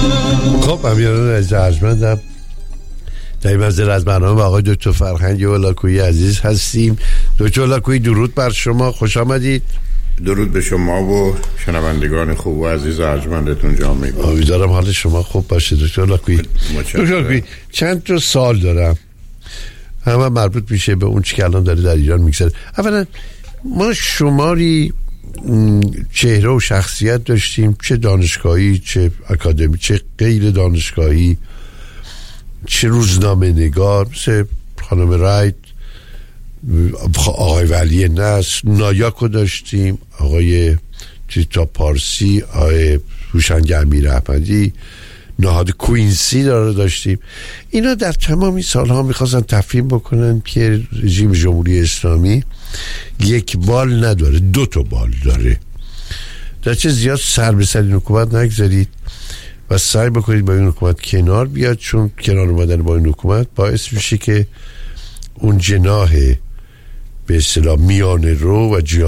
خب امیران عزیز ارجمندم، در منزل از برنامه با آقای دکتر فرهنگ هولاکویی عزیز هستیم. دکتر هولاکویی درود بر شما، خوش آمدید. درود به شما و شنوندگان خوب و عزیز ارجمندتون جامعه. امیدوارم حال شما خوب باشه دکتر هولاکویی. دکتر هولاکویی چند تا سوال دارم، همه مربوط میشه به اون چی که الان داره در ایران میگذره. اولا ما شماری چهره و شخصیت داشتیم، چه دانشگاهی چه اکادمی چه غیر دانشگاهی، چه روزنامه نگار، مثل خانم رایت، آقای ولی نصر، نایاکو داشتیم، آقای تیتا پارسی، آقای هوشنگ امیر احمدی، نهاد کوینسی داشتیم. اینا در تمامی سالها میخواستن تفهیم بکنن که رژیم جمهوری اسلامی یک بال نداره، 2 تا بال داره. در چه زیاد سر به سر این حکومت نگذارید و سعی بکنید با این حکومت کنار بیاد، چون کنار اومدن با این حکومت باعث میشه که اون جناح به اصطلاح میانه رو و